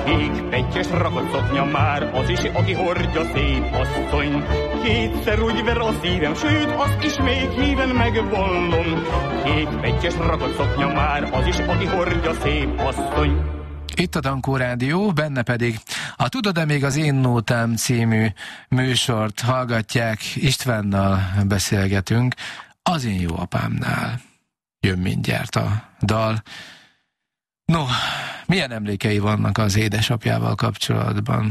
Kék pettyes rakott szoknya már, az is, aki hordja szép asszony. Kétszer úgy ver a szívem, sőt, azt is még híven megvallom. Kék pettyes rakott szoknya már, az is, aki hordja szép asszony. Itt a Dankó Rádió, benne pedig a Tudod-e még az Én Nótám című műsort hallgatják, Istvánnal beszélgetünk, Az én jó apámnál. Jön mindjárt a dal. No, milyen emlékei vannak az édesapjával kapcsolatban?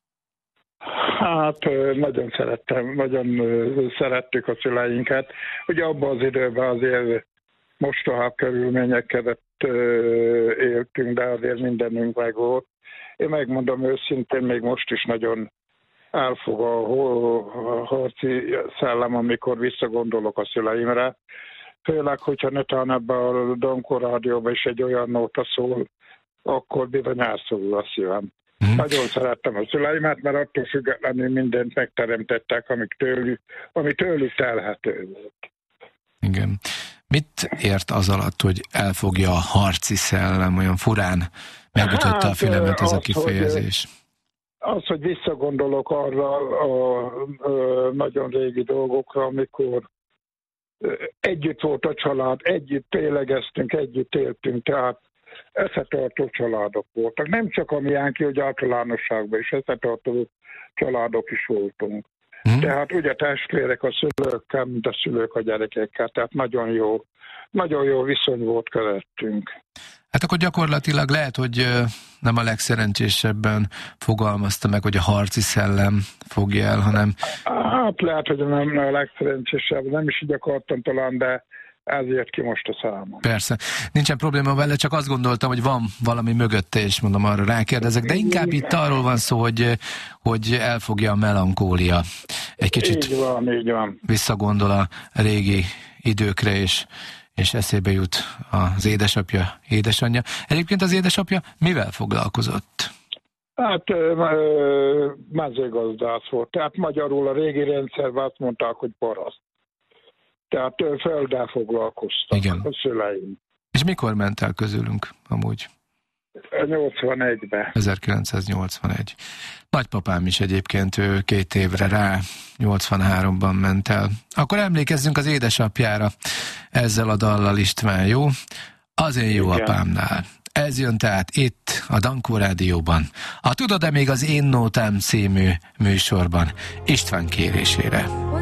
Hát nagyon szerettük a szüleinket. Ugye abban az időben azért mostohább körülmények között éltünk, de azért mindenünk meg volt. Én megmondom őszintén, még most is nagyon elfog a harci szellem, amikor visszagondolok a szüleimre. Főleg, hogyha netán ebben a Dankó Rádióban is egy olyan nóta szól, akkor bizony elszorul a szívem. Nagyon szerettem a szüleimet, mert attól függetlenül mindent megteremtettek, ami tőlük telhető volt. Igen. Mit ért az alatt, hogy elfogja a harci szellem, olyan furán megütötte a fülemet ez a kifejezés? Hogy visszagondolok arra a nagyon régi dolgokra, amikor együtt volt a család, együtt élegeztünk, együtt éltünk, tehát összetartó családok voltak. Nem csak a miánki, hogy általánosságban is összetartó családok is voltunk. Tehát ugye testvérek a szülőkkel, mint a szülők a gyerekekkel, tehát nagyon jó viszony volt közöttünk. Hát akkor gyakorlatilag lehet, hogy nem a legszerencsésebben fogalmazta meg, hogy a harci szellem fogja el, hanem... Hát lehet, hogy nem a legszerencsésebb, nem is így akartam talán, de ezért ki most a számom. Persze, nincsen probléma vele, csak azt gondoltam, hogy van valami mögötte, és mondom, arra rákérdezek, de inkább itt arról van szó, hogy elfogja a melankólia. Egy kicsit így van. Visszagondol a régi időkre, és eszébe jut az édesapja, édesanyja. Egyébként az édesapja mivel foglalkozott? Hát mezőgazdász volt. Tehát magyarul a régi rendszerben azt mondták, hogy paraszt. Tehát földdel foglalkoztak. Igen. A szüleim. És mikor ment el közülünk amúgy? 81-ben. 1981. Nagypapám is egyébként, ő 2 évre rá 83-ban ment el. Akkor emlékezzünk az édesapjára ezzel a dallal, István, jó? Az én jó apámnál. Ez jön tehát itt a Dankó Rádióban. A Tudod-e még az Én Nótám című műsorban István kérésére.